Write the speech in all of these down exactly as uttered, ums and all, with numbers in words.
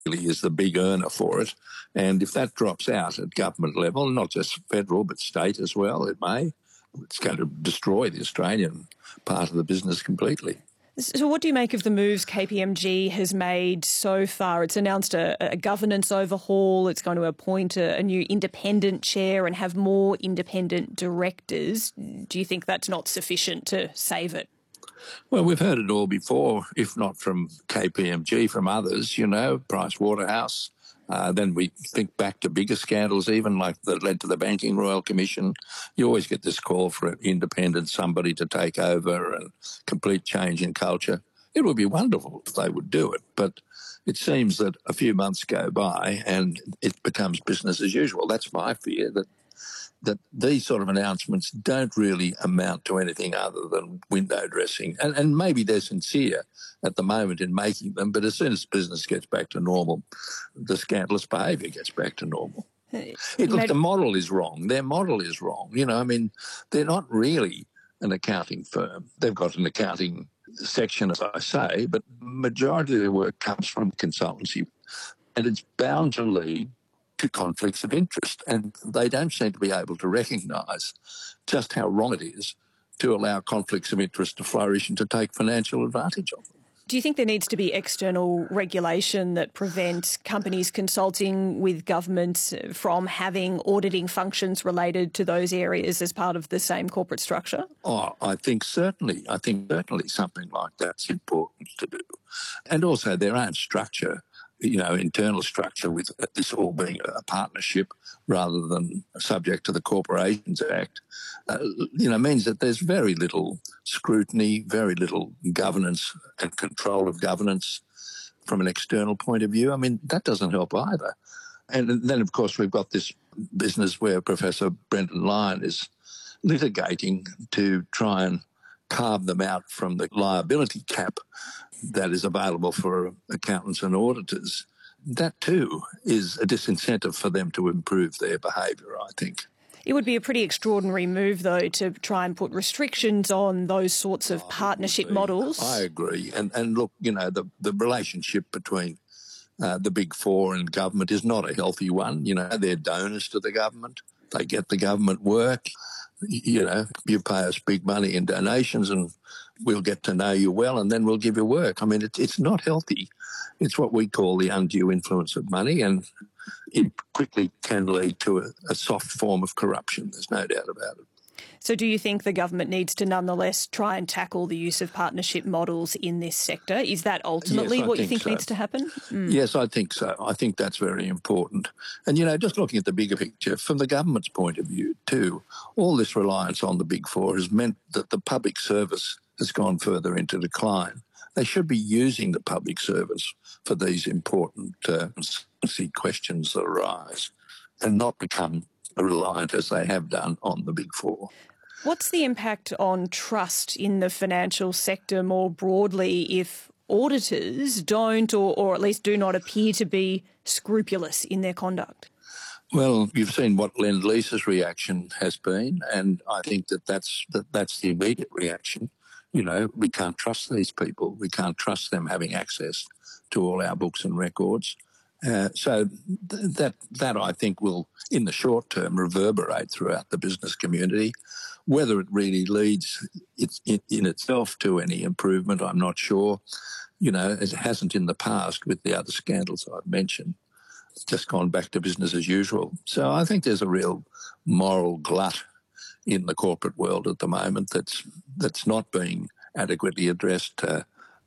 really is the big earner for it. And if that drops out at government level, not just federal but state as well, it may, it's going to destroy the Australian part of the business completely. So what do you make of the moves K P M G has made so far? It's announced a, a governance overhaul. It's going to appoint a, a new independent chair and have more independent directors. Do you think that's not sufficient to save it? Well, we've heard it all before, if not from K P M G, from others, you know, Price Waterhouse. Uh, then we think back to bigger scandals, even like that led to the Banking Royal Commission. You always get this call for an independent somebody to take over and complete change in culture. It would be wonderful if they would do it, but it seems that a few months go by and it becomes business as usual. That's my fear, that that these sort of announcements don't really amount to anything other than window dressing. And, and maybe they're sincere at the moment in making them, but as soon as business gets back to normal, the scandalous behaviour gets back to normal. It, look, the model is wrong. Their model is wrong. You know, I mean, they're not really an accounting firm. They've got an accounting section, as I say, but the majority of their work comes from consultancy, and it's bound to lead to conflicts of interest, and they don't seem to be able to recognise just how wrong it is to allow conflicts of interest to flourish and to take financial advantage of them. Do you think there needs to be external regulation that prevents companies consulting with governments from having auditing functions related to those areas as part of the same corporate structure? Oh, I think certainly. I think certainly something like that's important to do. And also their own structure, you know, internal structure, with this all being a partnership rather than subject to the Corporations Act, uh, you know, means that there's very little scrutiny, very little governance and control of governance from an external point of view. I mean, that doesn't help either. And then, of course, we've got this business where Professor Brendan Lyon is litigating to try and carve them out from the liability cap that is available for accountants and auditors. That too is a disincentive for them to improve their behaviour, I think. It would be a pretty extraordinary move, though, to try and put restrictions on those sorts of partnership models. I agree. And and look, you know, the, the relationship between uh, the Big Four and government is not a healthy one. You know, they're donors to the government. They get the government work. You know, you pay us big money in donations and we'll get to know you well and then we'll give you work. I mean, it's, it's not healthy. It's what we call the undue influence of money, and it quickly can lead to a, a soft form of corruption. There's no doubt about it. So do you think the government needs to nonetheless try and tackle the use of partnership models in this sector? Is that ultimately yes, what you think so. needs to happen? Mm. Yes, I think so. I think that's very important. And, you know, just looking at the bigger picture, from the government's point of view too, all this reliance on the Big Four has meant that the public service has gone further into decline. They should be using the public service for these important uh, questions that arise and not become reliant, as they have done, on the Big Four. What's the impact on trust in the financial sector more broadly if auditors don't, or, or at least do not appear to be scrupulous in their conduct? Well, you've seen what Lend-Lease's reaction has been, and I think that that's, that that's the immediate reaction. You know, we can't trust these people. We can't trust them having access to all our books and records. Uh, so th- that, that I think will, in the short term, reverberate throughout the business community. Whether it really leads it, in, in itself to any improvement, I'm not sure. You know, it hasn't in the past with the other scandals I've mentioned. It's just gone back to business as usual. So I think there's a real moral glut in the corporate world at the moment that's that's not being adequately addressed uh,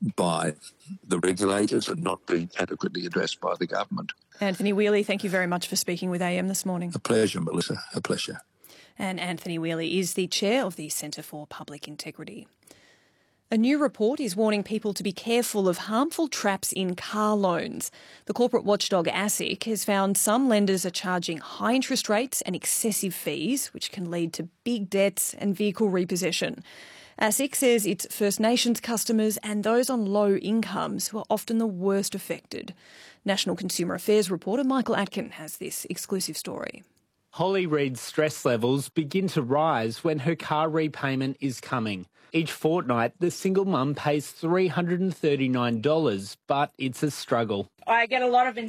by the regulators and not being adequately addressed by the government. Anthony Whealy, thank you very much for speaking with A M this morning. A pleasure, Melissa, a pleasure. And Anthony Whealy is the chair of the Centre for Public Integrity. A new report is warning people to be careful of harmful traps in car loans. The corporate watchdog ASIC has found some lenders are charging high interest rates and excessive fees, which can lead to big debts and vehicle repossession. ASIC says it's First Nations customers and those on low incomes who are often the worst affected. National Consumer Affairs reporter Michael Atkin has this exclusive story. Holly Reid's stress levels begin to rise when her car repayment is coming. Each fortnight, the single mum pays three hundred thirty-nine dollars, but it's a struggle. I get a lot of